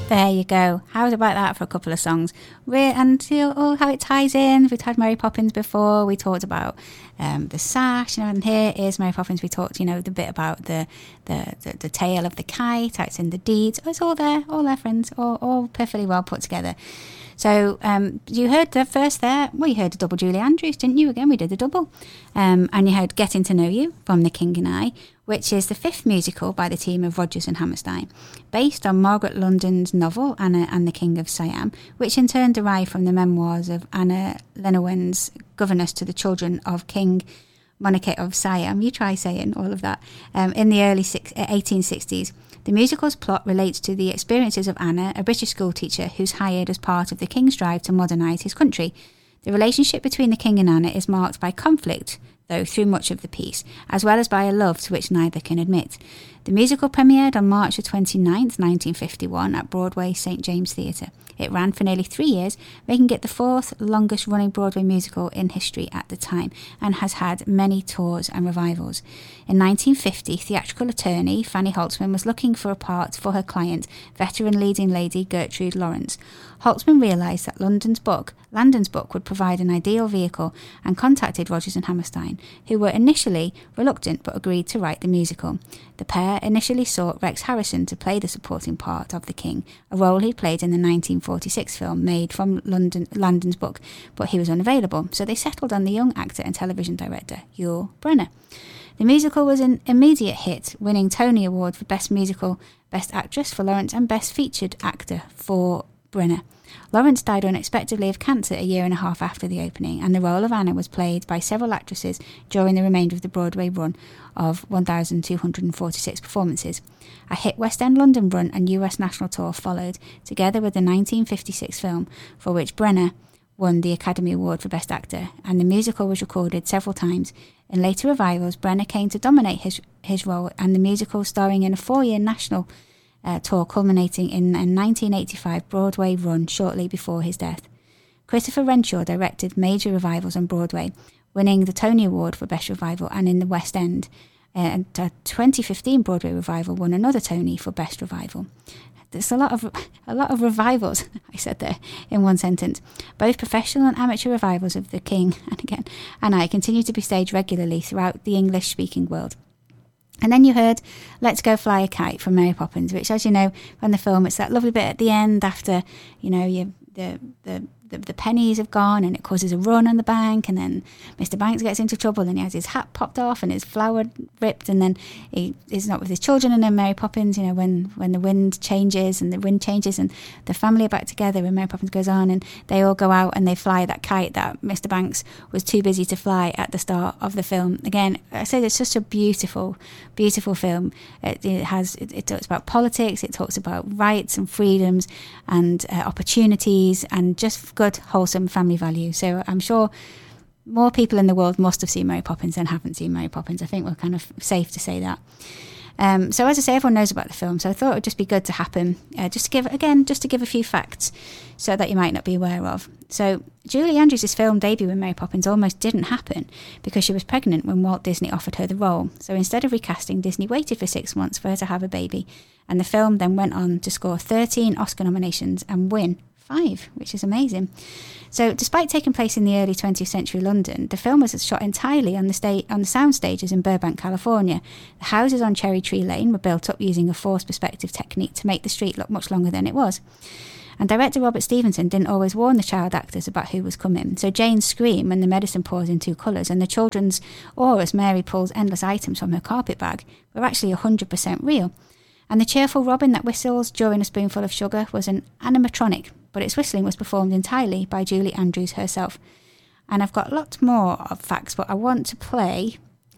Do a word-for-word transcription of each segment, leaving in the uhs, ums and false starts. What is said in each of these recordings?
There you go. How's about that for a couple of songs? We're, and you know, oh, how it ties in. We've had Mary Poppins before. We talked about um, the sash, you know, and here is Mary Poppins. We talked, you know, the bit about the the, the, the tale of the kite, how it's in the deeds. Oh, it's all there, all there, friends, all, all perfectly well put together. So um, you heard the first there, well, you heard a double Julie Andrews, didn't you? Again, we did the double. Um, and you heard Getting to Know You from The King and I, which is the fifth musical by the team of Rodgers and Hammerstein, based on Margaret London's novel, Anna and the King of Siam, which in turn derived from the memoirs of Anna Lenewen's governess to the children of King Monarchy of Siam. You try saying all of that. Um, in the early six, eighteen sixties. The musical's plot relates to the experiences of Anna, a British schoolteacher who's hired as part of the king's drive to modernise his country. The relationship between the king and Anna is marked by conflict, though, through much of the piece, as well as by a love to which neither can admit. The musical premiered on March the twenty-ninth, nineteen fifty-one at Broadway Saint James Theatre. It ran for nearly three years, making it the fourth longest running Broadway musical in history at the time, and has had many tours and revivals. In nineteen fifty, theatrical attorney Fanny Holtzman was looking for a part for her client, veteran leading lady Gertrude Lawrence. Holtzman realised that London's book, Landon's book would provide an ideal vehicle and contacted Rodgers and Hammerstein, who were initially reluctant but agreed to write the musical. The pair initially sought Rex Harrison to play the supporting part of the king, a role he played in the nineteen forty-six film made from London, Landon's book, but he was unavailable, so they settled on the young actor and television director Yul Brynner. The musical was an immediate hit, winning Tony Award for Best Musical, Best Actress for Lawrence and Best Featured Actor for Brynner. Lawrence died unexpectedly of cancer a year and a half after the opening, and the role of Anna was played by several actresses during the remainder of the Broadway run of one thousand two hundred forty-six performances. A hit West End London run and U S national tour followed, together with the nineteen fifty-six film, for which Brynner won the Academy Award for Best Actor, and the musical was recorded several times. In later revivals, Brynner came to dominate his, his role, and the musical, starring in a four-year national Uh, tour culminating in a nineteen eighty-five Broadway run shortly before his death. Christopher Renshaw directed major revivals on Broadway, winning the Tony Award for Best Revival, and in the West End. Uh, and a twenty fifteen Broadway revival won another Tony for Best Revival. There's a lot of a lot of revivals, I said there in one sentence. Both professional and amateur revivals of The King, and again, and I continue to be staged regularly throughout the English-speaking world. And then you heard Let's Go Fly a Kite from Mary Poppins, which, as you know, from the film, it's that lovely bit at the end after, you know, you, the, the the the pennies have gone and it causes a run on the bank, and then Mister Banks gets into trouble and he has his hat popped off and his flower ripped, and then he is not with his children. And then Mary Poppins, you know, when, when the wind changes and the wind changes and the family are back together, and Mary Poppins goes on and they all go out and they fly that kite that Mister Banks was too busy to fly at the start of the film. Again, I said it's just a beautiful, beautiful film. It, it has it, it talks about politics, it talks about rights and freedoms and uh, opportunities, and just good, wholesome family values. So I'm sure more people in the world must have seen Mary Poppins than haven't seen Mary Poppins. I think we're kind of safe to say that. Um, so as I say, everyone knows about the film, so I thought it would just be good to happen, uh, just to give, again, just to give a few facts so that you might not be aware of. So Julie Andrews' film debut in Mary Poppins almost didn't happen because she was pregnant when Walt Disney offered her the role. So instead of recasting, Disney waited for six months for her to have a baby, and the film then went on to score thirteen Oscar nominations and win five, which is amazing. So despite taking place in the early twentieth century London, the film was shot entirely on the sta- on the sound stages in Burbank, California. The houses on Cherry Tree Lane were built up using a forced perspective technique to make the street look much longer than it was. And director Robert Stevenson didn't always warn the child actors about who was coming. So Jane's scream when the medicine pours in two colours, and the children's awe as Mary pulls endless items from her carpet bag, were actually one hundred percent real. And the cheerful robin that whistles during a spoonful of sugar was an animatronic, but its whistling was performed entirely by Julie Andrews herself. And I've got lots more of facts, but I want to play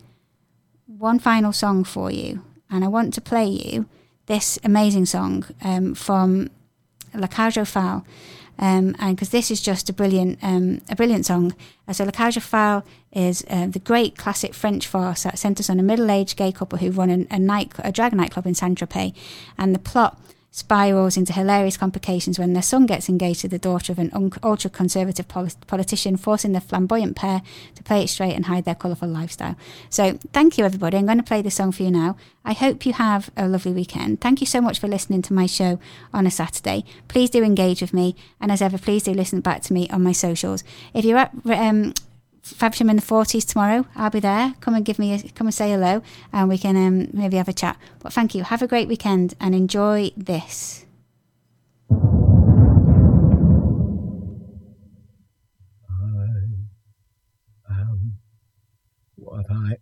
one final song for you. And I want to play you this amazing song um, from La Cage aux Folles, um, and because this is just a brilliant, um, a brilliant song. Uh, so La Cage aux Folles is uh, the great classic French farce that centres on a middle-aged gay couple who run a, a night, a drag nightclub in Saint-Tropez, and the plot spirals into hilarious complications when their son gets engaged to the daughter of an un- ultra-conservative pol- politician, forcing the flamboyant pair to play it straight and hide their colourful lifestyle. So thank you, everybody. I'm going to play this song for you now. I hope you have a lovely weekend. Thank you so much for listening to my show on a Saturday. Please do engage with me, and as ever, please do listen back to me on my socials. If you're at um, Faversham in the forties tomorrow, I'll be there. Come and give me a, come and say hello, and we can um, maybe have a chat. But thank you. Have a great weekend and enjoy this. I am what I